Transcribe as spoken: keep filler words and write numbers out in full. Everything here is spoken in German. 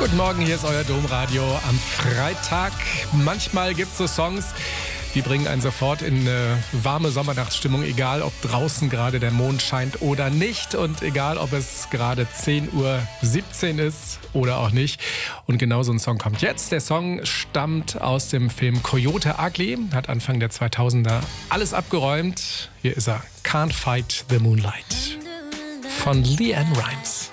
Guten Morgen, hier ist euer Domradio am Freitag. Manchmal gibt es so Songs, die bringen einen sofort in eine warme Sommernachtsstimmung, egal ob draußen gerade der Mond scheint oder nicht und egal ob es gerade zehn Uhr siebzehn ist oder auch nicht. Und genau so ein Song kommt jetzt. Der Song stammt aus dem Film Coyote Ugly, hat Anfang der zweitausender alles abgeräumt. Hier ist er, Can't Fight the Moonlight von LeAnn Rimes.